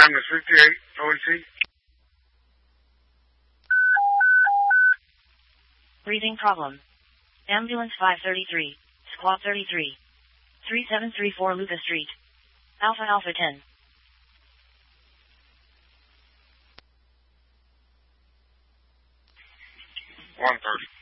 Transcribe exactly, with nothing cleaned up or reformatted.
Ambulance fifty-eight, O E T. Breathing problem. Ambulance five thirty-three, Squad thirty-three. three seven three four Lucas Street. Alpha Alpha ten. one thirty.